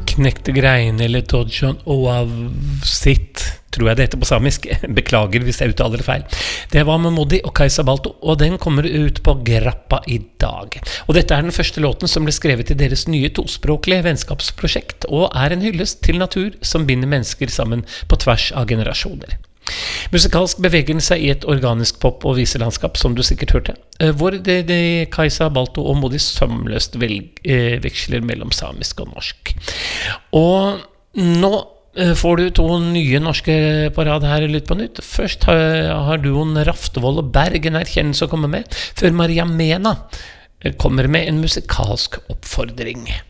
Knekte grein eller Dodjon Oavsit, tror jeg det heter på samisk. Beklager hvis jeg uttaler det feil. Det var med Modi og Kajsa Balto, og den kommer ut på Grappa i dag. Og dette er den første låten som ble skrevet i deres nye tospråklige vennskapsprosjekt, og er en hyllest til natur som binder mennesker sammen på tvers av generasjoner. Musikalsk beveger den seg i et organisk pop- og viselandskap, som du sikkert hørte, hvor Kajsa Balto og Modi sømløst veksler mellom samisk og norsk. Og nå får du to nye norske på rad her i Lytt på nytt. Først har duoen Raftevold og Berg en erkjennelse å komme med, før Maria Mena kommer med en musikalsk oppfordring.